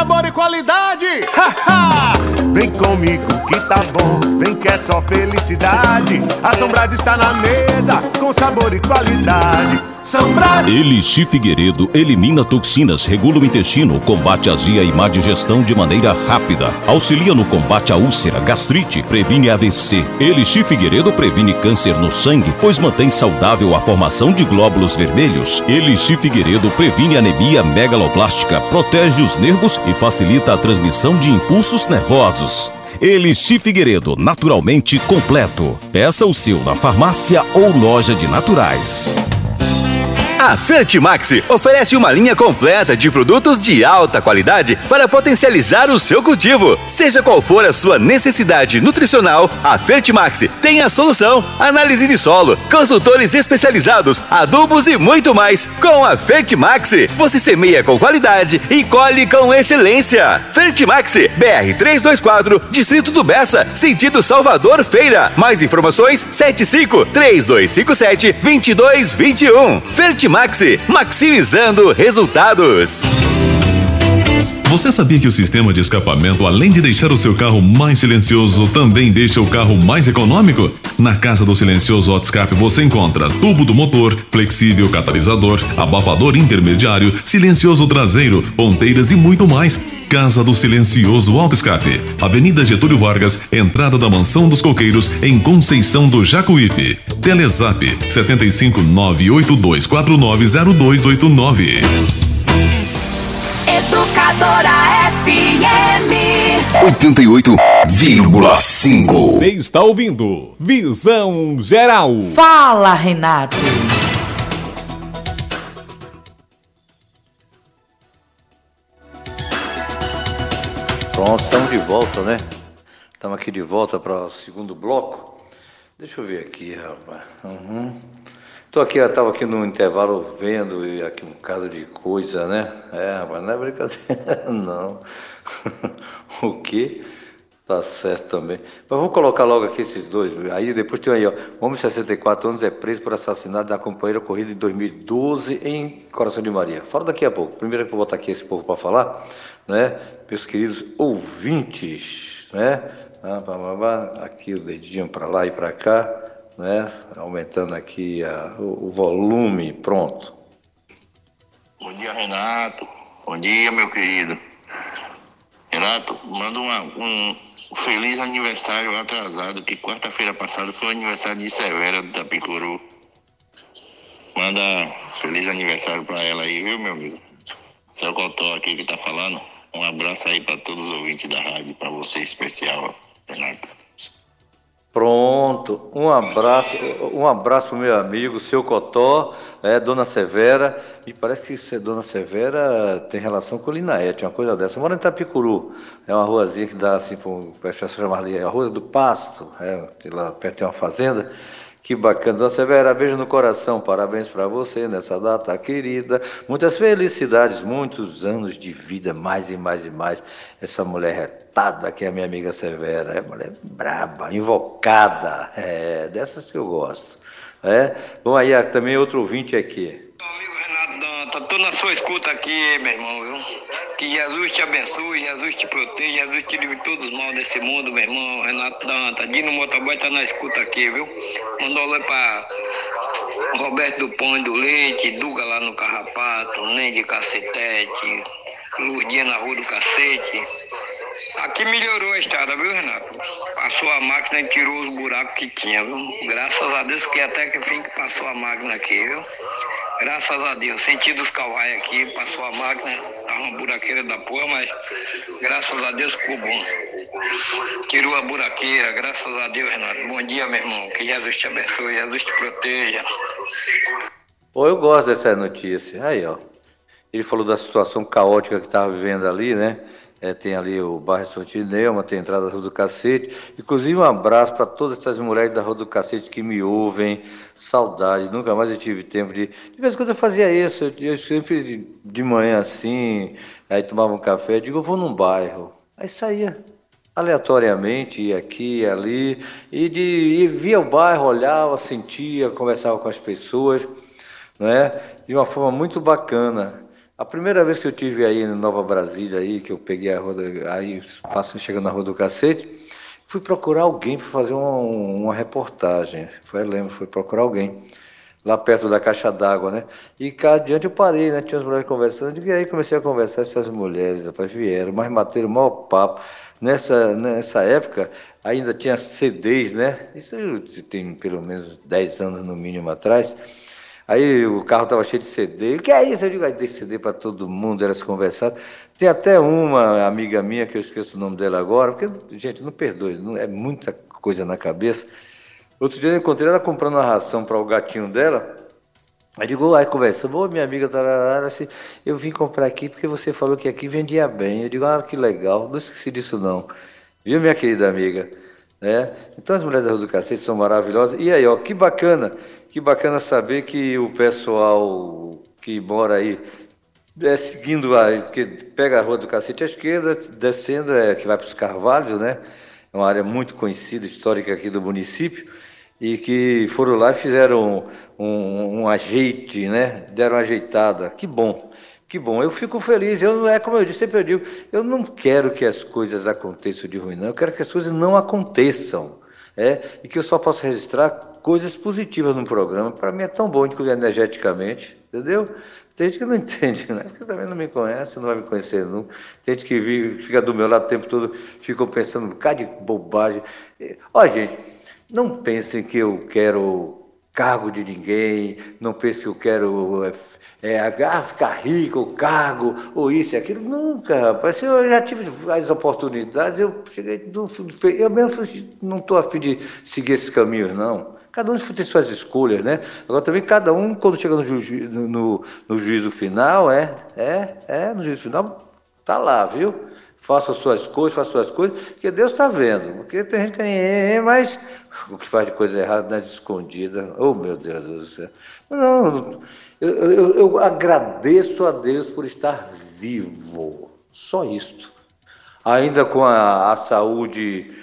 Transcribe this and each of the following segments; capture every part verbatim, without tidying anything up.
sabor e qualidade. Vem comigo que tá bom, vem que é só felicidade. A São Brás está na mesa, com sabor e qualidade. São Brás. Elixir Figueiredo elimina toxinas, regula o intestino, combate azia e má digestão de maneira rápida. Auxilia no combate à úlcera, gastrite, previne A V C. Elixir Figueiredo previne câncer no sangue, pois mantém saudável a formação de glóbulos vermelhos. Elixir Figueiredo previne anemia megaloblástica, protege os nervos e facilita a transmissão de impulsos nervosos. Elixir Figueiredo, naturalmente completo. Peça o seu na farmácia ou loja de naturais. A Fertimax oferece uma linha completa de produtos de alta qualidade para potencializar o seu cultivo. Seja qual for a sua necessidade nutricional, a Fertimax tem a solução. Análise de solo, consultores especializados, adubos e muito mais. Com a Fertimax, você semeia com qualidade e colhe com excelência. Fertimax, B R trezentos e vinte e quatro, Distrito do Bessa, sentido Salvador Feira. Mais informações, sete cinco, três dois cinco sete, dois dois dois um. Fertimax, maximizando resultados. Você sabia que o sistema de escapamento, além de deixar o seu carro mais silencioso, também deixa o carro mais econômico? Na Casa do Silencioso Auto Escape você encontra tubo do motor, flexível catalisador, abafador intermediário, silencioso traseiro, ponteiras e muito mais. Casa do Silencioso Auto Escape, Avenida Getúlio Vargas, entrada da Mansão dos Coqueiros, em Conceição do Jacuípe. Telezap sete cinco nove oito dois quatro nove zero dois oito nove. Educadora F M oitenta e oito vírgula cinco. Você está ouvindo Visão Geral. Fala, Renato. Pronto, estamos de volta, né? Estamos aqui de volta para o segundo bloco. Deixa eu ver aqui, rapaz. Uhum. Tô aqui, eu tava aqui no intervalo vendo e aqui um bocado de coisa, né? É, rapaz, não é brincadeira, não. O quê? Tá certo também. Mas vamos colocar logo aqui esses dois. Aí depois tem aí, ó. Homem de sessenta e quatro anos é preso por assassinato da companheira ocorrido em dois mil e doze em Coração de Maria. Fala daqui a pouco. Primeiro eu vou botar aqui esse povo para falar, né? Meus queridos ouvintes, né? Aqui o dedinho para lá e para cá, né? Aumentando aqui a, o, o volume, pronto. Bom dia, Renato. Bom dia, meu querido. Renato, manda uma, um feliz aniversário atrasado, que quarta-feira passada foi o aniversário de Severa do Tapicuru. Manda feliz aniversário pra ela aí, viu, meu amigo? Seu Cotó aqui que tá falando. Um abraço aí pra todos os ouvintes da rádio, pra você especial, Renato. Pronto, um abraço, um abraço pro meu amigo, seu Cotó, é, Dona Severa. Me parece que ser Dona Severa tem relação com o Linaete, uma coisa dessa. Mora em Itapicuru, é uma ruazinha que dá assim, para as pessoas chamarem a Rua do Pasto, é, lá perto tem uma fazenda. Que bacana, Dona Severa, beijo no coração, parabéns para você nessa data querida, muitas felicidades, muitos anos de vida, mais e mais e mais. Essa mulher retada que é a minha amiga Severa, é mulher braba, invocada, é dessas que eu gosto. É? Bom, aí também outro ouvinte aqui. Amigo Renato Danta, tô na sua escuta aqui, meu irmão, viu? Que Jesus te abençoe, Jesus te proteja, Jesus te livre de todos os mal desse mundo, meu irmão, Renato Danta. Dino Motoboy tá na escuta aqui, viu? Mandou alô pra Roberto do Pão e do Leite, Duga lá no Carrapato, Nem de Cacetete, Lurdinha na Rua do Cacete. Aqui melhorou a estrada, viu, Renato? Passou a máquina e tirou os buracos que tinha, viu? Graças a Deus que até que fim que passou a máquina aqui, viu? Graças a Deus, sentido os Kawai aqui, passou a máquina, tava uma buraqueira da porra, mas graças a Deus ficou bom. Tirou a buraqueira, graças a Deus, Renato. Bom dia, meu irmão, que Jesus te abençoe, Jesus te proteja. Pô, eu gosto dessa notícia. Aí, ó, ele falou da situação caótica que estava vivendo ali, né? É, tem ali o bairro Sontinelma, tem a entrada da Rua do Cacete. Inclusive um abraço para todas essas mulheres da Rua do Cacete que me ouvem. Saudade, nunca mais eu tive tempo de... De vez em quando eu fazia isso, eu, eu sempre de, de manhã assim, aí tomava um café, eu digo, eu vou num bairro. Aí saía aleatoriamente, ia aqui, ia ali, e, de, e via o bairro, olhava, sentia, conversava com as pessoas, né? De uma forma muito bacana. A primeira vez que eu tive aí em Nova Brasília, aí, que eu peguei a roda, aí passando, chegando na Rua do Cacete, fui procurar alguém para fazer uma, uma reportagem. Foi, eu lembro, fui procurar alguém lá perto da caixa d'água, né? E cá adiante eu parei, né? Tinha as mulheres conversando, e aí comecei a conversar, essas mulheres, rapaz, vieram, mas bateram o maior papo. Nessa, nessa época, ainda tinha C Ds, né? Isso tem pelo menos dez anos no mínimo atrás. Aí o carro estava cheio de C D. O que é isso? Eu digo, aí dei C D para todo mundo, elas conversaram. Tem até uma amiga minha, que eu esqueço o nome dela agora, porque, gente, não perdoe, não, é muita coisa na cabeça. Outro dia eu encontrei ela comprando uma ração para o gatinho dela. Aí digo, aí conversando, ô minha amiga, tararara, assim, eu vim comprar aqui porque você falou que aqui vendia bem. Eu digo, ah, que legal, não esqueci disso não. Viu, minha querida amiga? É? Então as mulheres da Rua do Cacete são maravilhosas. E aí, ó, que bacana, que bacana saber que o pessoal que mora aí, é, seguindo aí, porque pega a Rua do Cacete à esquerda, descendo, é, que vai para os Carvalhos, né? É uma área muito conhecida, histórica aqui do município, e que foram lá e fizeram um, um, um ajeite, né? Deram uma ajeitada. Que bom, que bom. Eu fico feliz. Eu não é como eu disse, sempre eu digo, eu não quero que as coisas aconteçam de ruim, não. Eu quero que as coisas não aconteçam, é, e que eu só possa registrar coisas positivas no programa. Para mim é tão bom, inclusive energeticamente, entendeu? Tem gente que não entende, né? Porque também não me conhece, não vai me conhecer nunca. Tem gente que vive, fica do meu lado o tempo todo, ficam pensando um bocado de bobagem. Ó, gente, não pensem que eu quero cargo de ninguém, não pensem que eu quero é, é, ficar rico, ou cargo, ou isso e aquilo. Nunca, rapaz. Eu já tive várias oportunidades, eu cheguei, eu mesmo não estou a fim de seguir esses caminhos, não. Cada um tem suas escolhas, né? Agora também cada um, quando chega no, ju, no, no, no juízo final, é, é, é, no juízo final, tá lá, viu? Faça as suas coisas, faça as suas coisas, que Deus está vendo. Porque tem gente que tem, mas o que faz de coisa errada nas escondidas. Oh, meu Deus do céu. Não, eu, eu, eu agradeço a Deus por estar vivo. Só isto. Ainda com a, a saúde.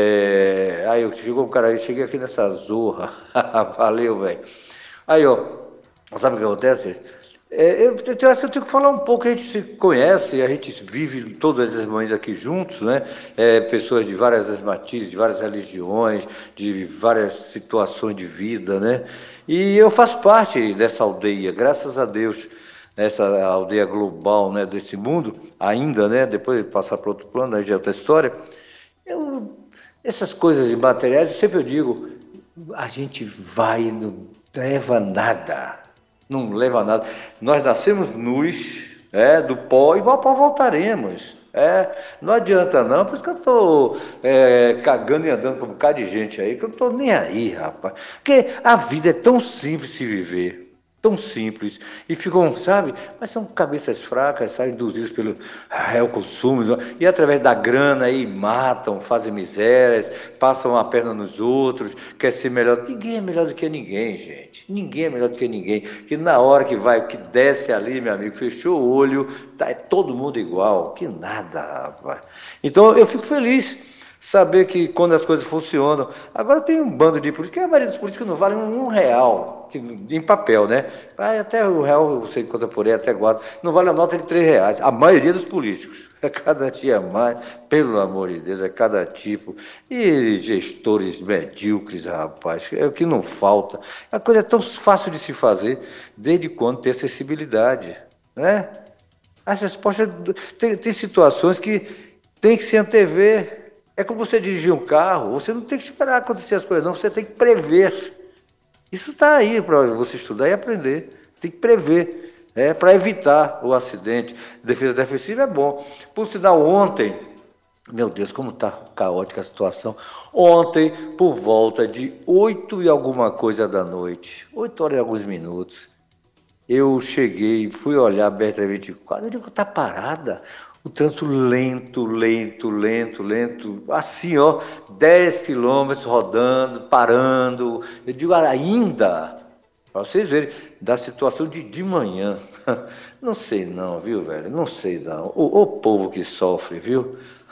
É... Aí eu chegou o cara aí, cheguei aqui nessa zorra. Valeu, velho. Aí, ó, sabe o que acontece? É, eu, eu acho que eu tenho que falar um pouco. A gente se conhece, a gente vive todas as mães aqui juntos, né? É, pessoas de várias asmatizes, de várias religiões, de várias situações de vida, né? E eu faço parte dessa aldeia, graças a Deus, essa aldeia global, né, desse mundo, ainda, né? Depois de passar para outro plano, aí já é outra história. Eu, essas coisas materiais, eu sempre eu digo, a gente vai e não leva nada. Não leva nada. Nós nascemos nus, é, do pó, e ao pó voltaremos. É, não adianta não, por isso que eu estou é, cagando e andando com um bocado de gente aí, que eu não estou nem aí, rapaz. Porque a vida é tão simples de se viver. Tão simples, e ficam, sabe, mas são cabeças fracas, saem induzidos pelo réu consumo, e através da grana aí matam, fazem misérias, passam a perna nos outros, quer ser melhor. Ninguém é melhor do que ninguém, gente, ninguém é melhor do que ninguém, que na hora que vai, que desce ali, meu amigo, fechou o olho, tá, é todo mundo igual, que nada, rapaz. Então eu fico feliz saber que quando as coisas funcionam. Agora tem um bando de políticos, que a maioria dos políticos não valem um real, que, em papel, né? Até o real você encontra por aí, até guarda. Não vale a nota de três reais. A maioria dos políticos. É cada dia mais, pelo amor de Deus, é cada tipo. E gestores medíocres, rapaz, é o que não falta. A coisa é tão fácil de se fazer, desde quando ter acessibilidade, né? As respostas, tem, tem situações que tem que se antever. É como você dirigir um carro, você não tem que esperar acontecer as coisas, não, você tem que prever. Isso está aí para você estudar e aprender. Tem que prever, é, para evitar o acidente. Defesa defensiva é bom. Por sinal, ontem, meu Deus, como está caótica a situação. Ontem, por volta de oito e alguma coisa da noite, oito horas e alguns minutos, eu cheguei, fui olhar a B R vinte e quatro, eu digo, está parada. O trânsito lento, lento, lento, lento, assim, ó, dez quilômetros rodando, parando. Eu digo, ainda, para vocês verem, da situação de de manhã. Não sei não, viu, velho? Não sei não. O, o povo que sofre, viu?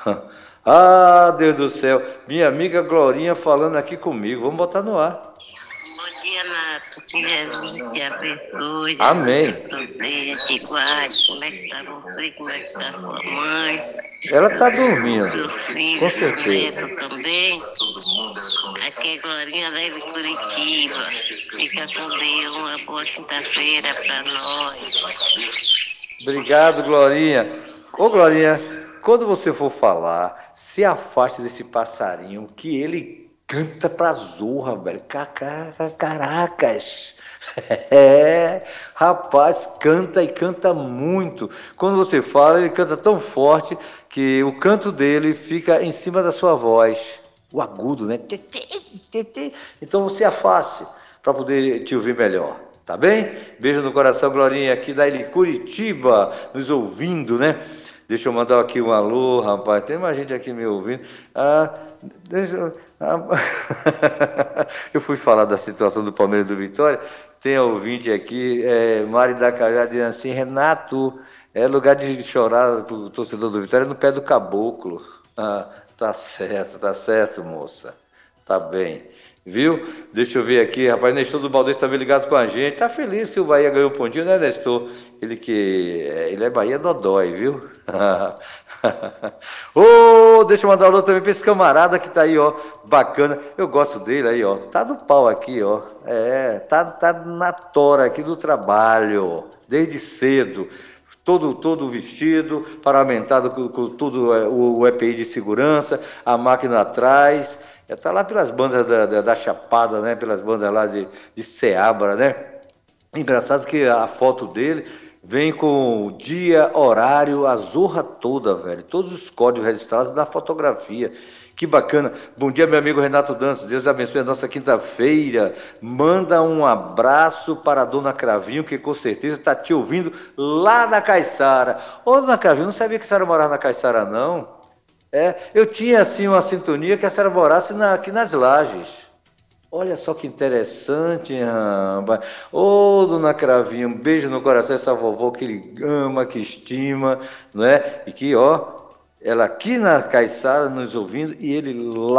Ah, Deus do céu. Minha amiga Glorinha falando aqui comigo. Vamos botar no ar. Bom dia, Nara. Renato, que Jesus te abençoe. Amém. Te proteja, te guarde. Como é que tá você? Como é que tá sua mãe? Ela tá dormindo. Seus filhos, Com seus certeza. netos também. Aqui é Glorinha lá de Curitiba. Fica com Deus. Uma boa quinta-feira pra nós. Obrigado, Glorinha. Ô, Glorinha, quando você for falar, se afaste desse passarinho que ele canta pra zorra, velho. Caca- Caracas. É, rapaz, canta e canta muito. Quando você fala, ele canta tão forte que o canto dele fica em cima da sua voz. O agudo, né? Tê, tê, tê, tê. Então você afaste para poder te ouvir melhor. Tá bem? Beijo no coração, Glorinha, aqui da Ilha Curitiba, nos ouvindo, né? Deixa eu mandar aqui um alô, rapaz. Tem mais gente aqui me ouvindo. Ah, deixa eu... ah, eu fui falar da situação do Palmeiras e do Vitória. Tem ouvinte aqui, é, Mari da Cajá, dizendo assim: Renato, é lugar de chorar pro torcedor do Vitória é no pé do caboclo. Ah, tá certo, tá certo, moça. Tá bem. Viu? Deixa eu ver aqui, rapaz, Nestor do Baldez também ligado com a gente. Tá feliz que o Bahia ganhou um pontinho, né, Nestor? Ele que... é, ele é Bahia Dodói, viu? Ô, oh, deixa eu mandar um alô também pra esse camarada que tá aí, ó, bacana. Eu gosto dele aí, ó. Tá no pau aqui, ó. É, tá, tá na tora aqui do trabalho, desde cedo. Todo, todo vestido, paramentado com, com tudo é, o, o E P I de segurança, a máquina atrás. Está lá pelas bandas da, da, da Chapada, né? Pelas bandas lá de, de Ceabra, né? Engraçado que a foto dele vem com o dia, horário, a zorra toda, velho. Todos os códigos registrados da fotografia. Que bacana. Bom dia, meu amigo Renato Dantas. Deus abençoe a nossa quinta-feira. Manda um abraço para a dona Cravinho, que com certeza está te ouvindo lá na Caiçara. Ô, dona Cravinho, não sabia que a senhora morava na Caiçara, não? É, eu tinha assim uma sintonia que a senhora morasse na, aqui nas Lajes. Olha só que interessante, rapaz. Ô, dona Cravinha, um beijo no coração dessa vovó que ele ama, que estima, não é? E que, ó, ela aqui na Caiçara nos ouvindo e ele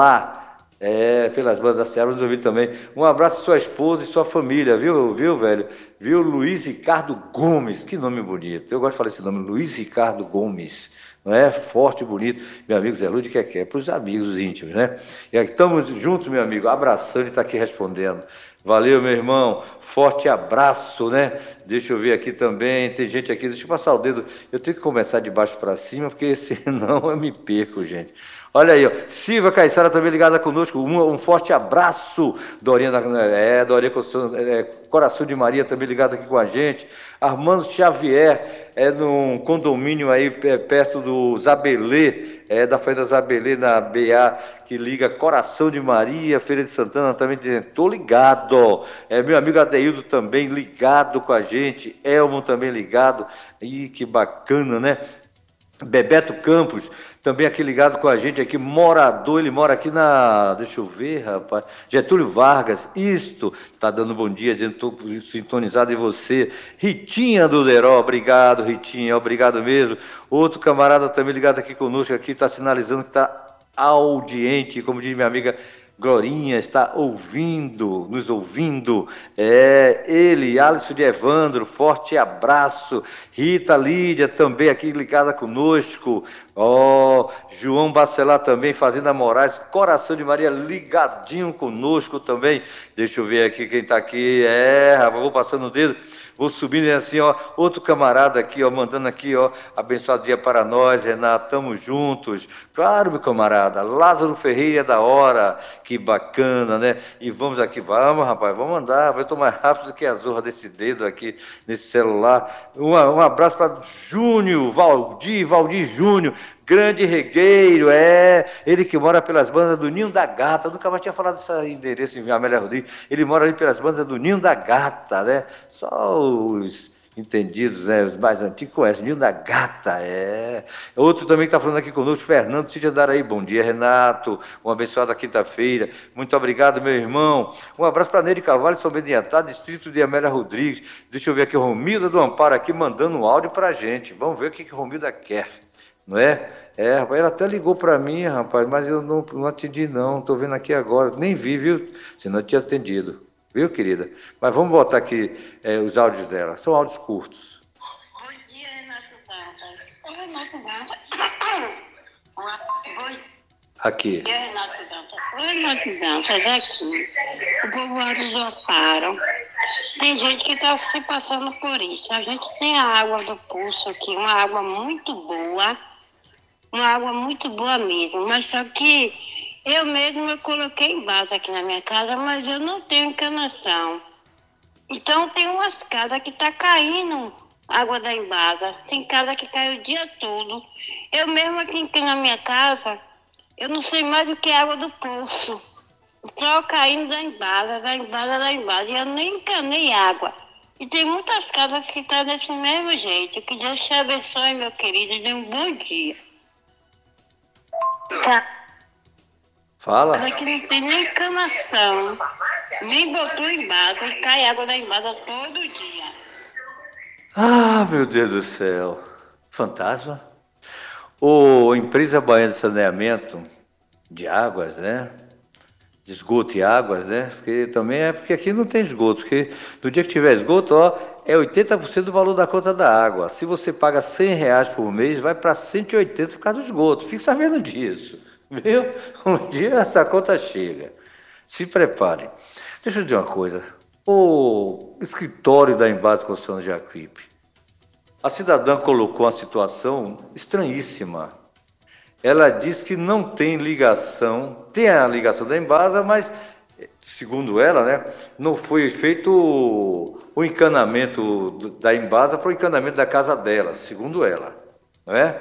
lá, é, pelas bandas da Ceará nos ouvindo também. Um abraço à sua esposa e sua família, viu, viu, velho? Viu, Luiz Ricardo Gomes, que nome bonito. Eu gosto de falar esse nome, Luiz Ricardo Gomes. Não é? Forte e bonito, meu amigo Zé Lúcio, que é que é para os amigos íntimos, né? E aqui estamos juntos, meu amigo, abraçando e está aqui respondendo. Valeu, meu irmão, forte abraço, né? Deixa eu ver aqui também, tem gente aqui, deixa eu passar o dedo, eu tenho que começar de baixo para cima, porque senão eu me perco, gente. Olha aí, ó. Silvia Caiçara também ligada conosco. Um, um forte abraço. Dorinha, é, Dorinha é, Coração de Maria também ligada aqui com a gente. Armando Xavier, é num condomínio aí é, perto do Zabelê, é da Fazenda Zabelê, na B A, que liga Coração de Maria, Feira de Santana também. Tô ligado. É, meu amigo Adeildo também ligado com a gente. Elmo também ligado. Ih, que bacana, né? Bebeto Campos, também aqui ligado com a gente aqui, morador, ele mora aqui na, deixa eu ver, rapaz, Getúlio Vargas, isto, tá dando bom dia, dizendo que estou sintonizado em você. Ritinha do Leró, obrigado, Ritinha, obrigado mesmo. Outro camarada também ligado aqui conosco, aqui está sinalizando que está audiente, como diz minha amiga Glorinha, está ouvindo, nos ouvindo, é, ele, Alisson de Evandro, forte abraço, Rita Lídia também aqui ligada conosco, ó, oh, João Bacelar também, Fazenda Moraes, Coração de Maria ligadinho conosco também, deixa eu ver aqui quem está aqui, é, vou passando o dedo, vou subindo assim, ó, outro camarada aqui, ó, mandando aqui, ó, abençoado dia para nós, Renato, tamo juntos, claro, meu camarada, Lázaro Ferreira da hora, que bacana, né, e vamos aqui, vamos, rapaz, vamos andar, vai tomar rápido que a zorra desse dedo aqui, nesse celular, um, um abraço para Júnior, Valdir, Valdir Júnior, grande regueiro, é, ele que mora pelas bandas do Ninho da Gata, eu nunca mais tinha falado desse endereço em Amélia Rodrigues, ele mora ali pelas bandas do Ninho da Gata, né, só os entendidos, né, os mais antigos conhecem, Ninho da Gata, é. Outro também que está falando aqui conosco, Fernando Cid Andaraí, bom dia, Renato, uma abençoada quinta-feira, muito obrigado, meu irmão, um abraço para Neide Carvalho, São Beniatá, distrito de Amélia Rodrigues, deixa eu ver aqui, o Romilda do Amparo aqui, mandando um áudio para a gente, vamos ver o que que o Romilda quer. Não é? É, rapaz, ela até ligou para mim, rapaz, mas eu não, não atendi não, estou vendo aqui agora, nem vi, viu? Senão eu tinha atendido. Viu, querida? Mas vamos botar aqui é, os áudios dela. São áudios curtos. Bom dia, Renato Dantas. Oi, Renato Dantas. Bom Aqui. dia, Renato Dantas. Oi, Renato Dantas, aqui. O povoados oparam. Tem gente que está se passando por isso. A gente tem a água do poço aqui, uma água muito boa. Uma água muito boa mesmo. Mas só que eu mesma eu coloquei embasa aqui na minha casa, mas eu não tenho encanação. Então tem umas casas que tá caindo água da embasa. Tem casa que cai o dia todo. Eu mesma aqui na minha casa, eu não sei mais o que é água do poço. Só caindo da embasa, da embasa, da embasa. E eu nem encanei água. E tem muitas casas que estão desse mesmo jeito. Que Deus te abençoe, meu querido, e dê um bom dia. Tá. Fala. Aqui não tem nem encanação. Nem botou embasa. E cai água da embasa todo dia. Ah, meu Deus do céu. Fantasma? O Empresa Baiana de Saneamento de Águas, né? De esgoto e águas, né? Porque também é porque aqui não tem esgoto. Porque no dia que tiver esgoto, ó, é oitenta por cento do valor da conta da água. Se você paga cem reais por mês, vai para cento e oitenta por causa do esgoto. Fique sabendo disso. Viu? Um dia essa conta chega. Se prepare. Deixa eu dizer uma coisa. O escritório da Embasa Construção de Jacuípe. A cidadã colocou uma situação estranhíssima. Ela diz que não tem ligação, tem a ligação da Embasa, mas, segundo ela, né, não foi feito o, o encanamento da Embasa para o encanamento da casa dela, segundo ela, não é?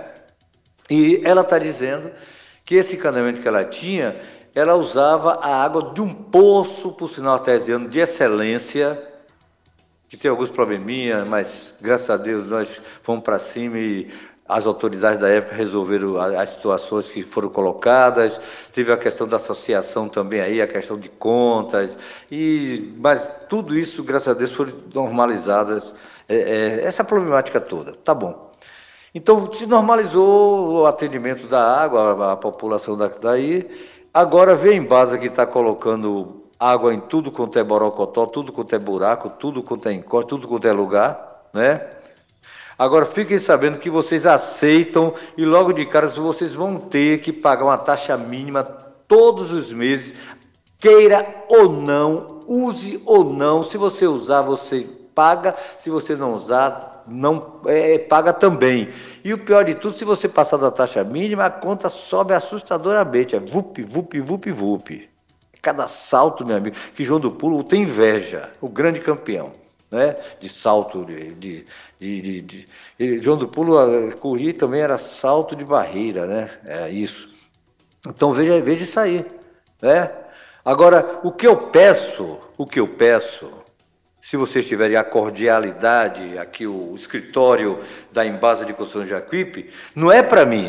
E ela está dizendo que esse encanamento que ela tinha, ela usava a água de um poço, por sinal artesiano, de excelência, que tem alguns probleminhas, mas graças a Deus nós fomos para cima e as autoridades da época resolveram as situações que foram colocadas. Teve a questão da associação também aí, a questão de contas, e, mas tudo isso, graças a Deus, foram normalizadas, é, é, essa problemática toda. Tá bom. Então, se normalizou o atendimento da água, a, a população daí. Agora vem a Embasa que está colocando água em tudo quanto é borocotó, tudo quanto é buraco, tudo quanto é encosto, tudo quanto é lugar, né? Agora fiquem sabendo que vocês aceitam e logo de cara vocês vão ter que pagar uma taxa mínima todos os meses, queira ou não, use ou não. Se você usar, você paga, se você não usar, não é, paga também. E o pior de tudo, se você passar da taxa mínima, a conta sobe assustadoramente, é vup, vup, vup, vup. Cada salto, meu amigo, que João do Pulo tem inveja, o grande campeão, né? De salto, de, de, de, de, de, de João do Pulo corria também era salto de barreira, né? É isso. Então veja, veja isso aí, né? Agora, o que eu peço, o que eu peço, se vocês tiverem a cordialidade, aqui o escritório da Embasa de Construção de Jacuípe, não é para mim,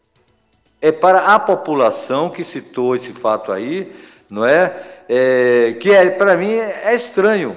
é para a população que citou esse fato aí, não é? É que é, para mim é estranho.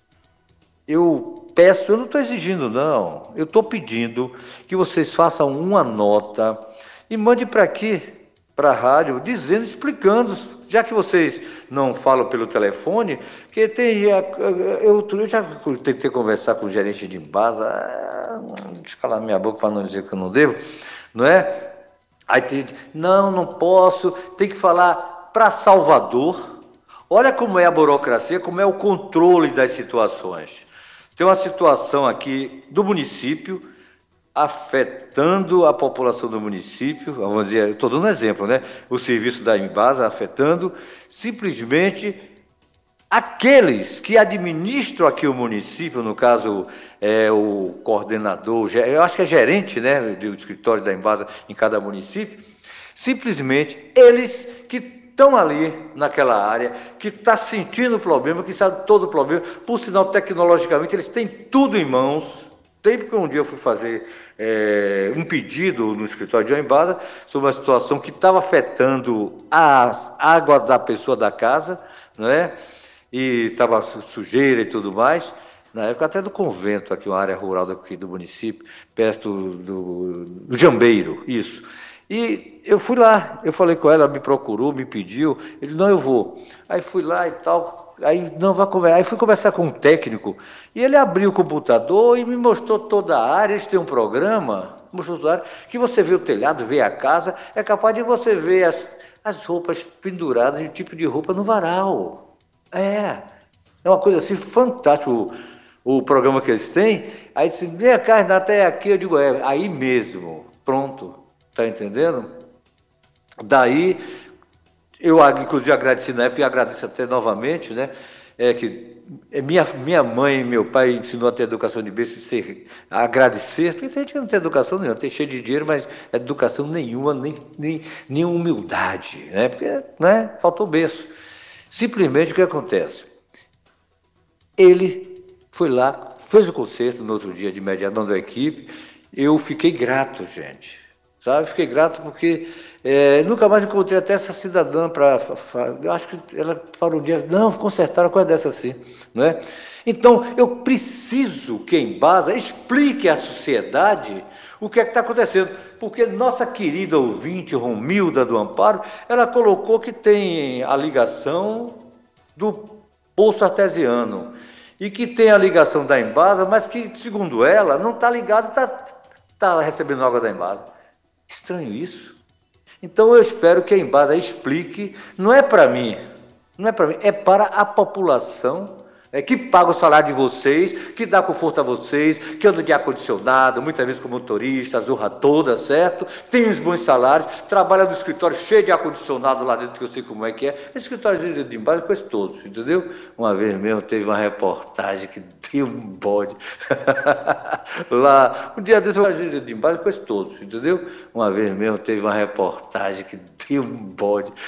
Eu peço, eu não estou exigindo, não. Eu estou pedindo que vocês façam uma nota e mande para aqui, para a rádio, dizendo, explicando, já que vocês não falam pelo telefone, que tem. Eu, eu já tentei conversar com o gerente de Embasa, deixa eu calar minha boca para não dizer que eu não devo, não é? Aí tem, não, não posso, tem que falar para Salvador. Olha como é a burocracia, como é o controle das situações. Tem uma situação aqui do município afetando a população do município, vamos dizer, estou dando um exemplo, né? O serviço da Embasa afetando simplesmente aqueles que administram aqui o município, no caso é o coordenador, eu acho que é gerente, né, do escritório da Embasa em cada município, simplesmente eles que estão ali naquela área, que está sentindo o problema, que sabe todo o problema, por sinal, tecnologicamente, eles têm tudo em mãos. Tem porque um dia eu fui fazer é, um pedido no escritório de Embasa sobre uma situação que estava afetando a água da pessoa da casa, né? E estava sujeira e tudo mais, na época até do convento, aqui uma área rural daqui do município, perto do, do Jambeiro, isso. E eu fui lá, eu falei com ela, ela me procurou, me pediu, ele, não, eu vou. Aí fui lá e tal, aí não vai conversar. Aí fui conversar com um técnico, e ele abriu o computador e me mostrou toda a área. Eles têm um programa, mostrou toda a área, que você vê o telhado, vê a casa, é capaz de você ver as, as roupas penduradas, o tipo de roupa no varal. É, é uma coisa assim fantástica o, o programa que eles têm. Aí disse, vem cá, Renato, é aqui, eu digo, é, aí mesmo, pronto. Tá entendendo? Daí, eu inclusive agradeci na época e agradeço até novamente, né? É que minha, minha mãe e meu pai ensinou a ter educação de berço, ser, a agradecer, porque a gente não tem educação nenhuma, tem cheio de dinheiro, mas educação nenhuma, nem, nem, nem humildade, né? Porque, né? Faltou berço. Simplesmente o que acontece? Ele foi lá, fez o concerto no outro dia de imediato, mandou a equipe, eu fiquei grato, gente. Sabe? Fiquei grato porque é, nunca mais encontrei até essa cidadã para... Eu acho que ela parou um dia... Não, consertaram uma coisa dessa assim. Não é? Então, eu preciso que a Embasa explique à sociedade o que é que está acontecendo. Porque nossa querida ouvinte, Romilda do Amparo, ela colocou que tem a ligação do Poço Artesiano e que tem a ligação da Embasa, mas que, segundo ela, não está ligado, está tá recebendo água da Embasa. Estranho isso. Então eu espero que a Embasa explique, não é para mim, não é para mim, é para a população, é, que paga o salário de vocês, que dá conforto a vocês, que anda de ar-condicionado, muitas vezes com motorista, a zorra toda, certo? Tem uns bons salários, trabalha no escritório cheio de ar-condicionado lá dentro, que eu sei como é que é. Esse escritório de Embasa, conheço todos, entendeu? Uma vez mesmo teve uma reportagem que deu um bode. Lá, um dia desse, eu de Embasa, conheço todos, entendeu? Uma vez mesmo teve uma reportagem que deu um bode.